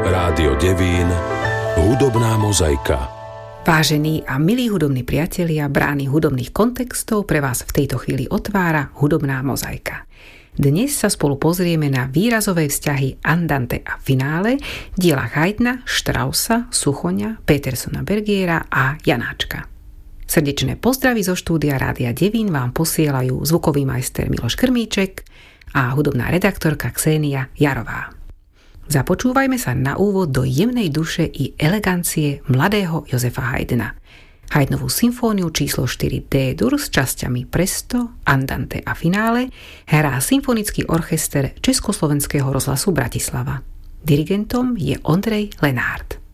Rádio Devín, hudobná mozaika. Vážení a milí hudobní priatelia, brány hudobných kontextov pre vás v tejto chvíli otvára hudobná mozaika. Dnes sa spolu pozrieme na výrazové vzťahy andante a finále diela Haydna, Straussa, Suchoňa, Petersona Bergiera a Janáčka. Srdečné pozdravy zo štúdia Rádia Devín vám posielajú zvukový majster Miloš Krmíček a hudobná redaktorka Xénia Jarová. Započúvajme sa na úvod do jemnej duše i elegancie mladého Josefa Haydna. Haydnovú symfóniu číslo 4 D-dur s časťami Presto, Andante a finále hrá Symfonický orchester Československého rozhlasu Bratislava. Dirigentom je Ondrej Lenárd.